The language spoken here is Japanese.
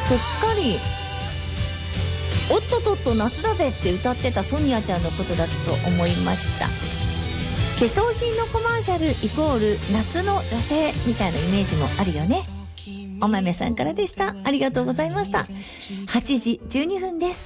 すっかりおっとっとっと夏だぜって歌ってたソニアちゃんのことだと思いました。化粧品のコマーシャルイコール夏の女性みたいなイメージもあるよね。お豆さんからでした。ありがとうございました。8時12分です。